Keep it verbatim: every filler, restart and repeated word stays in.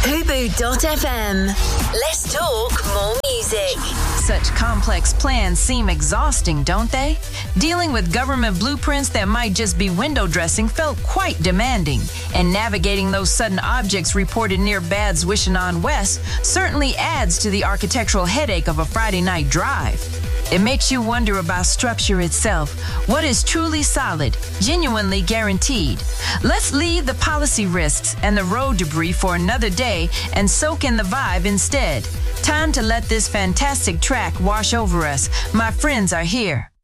Fubu dot f m. Let's talk more music. Such complex plans seem exhausting, don't they? Dealing with government blueprints that might just be window dressing felt quite demanding, and navigating those sudden objects reported near Bad's Wishanon West certainly adds to the architectural headache of a Friday night drive. It makes you wonder about structure itself. What is truly solid, genuinely guaranteed? Let's leave the policy risks and the road debris for another day and soak in the vibe instead. Time to let this fantastic track wash over us. My friends are here.